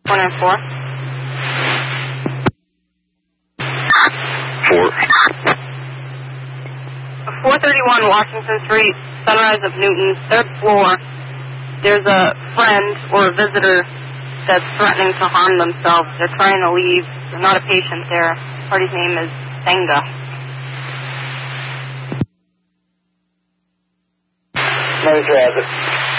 494. 431 Washington Street, Sunrise of Newton, 3rd floor. There's a friend or a visitor that's threatening to harm themselves. They're trying to leave. They're not a patient there. The party's name is Senga. Nice traffic.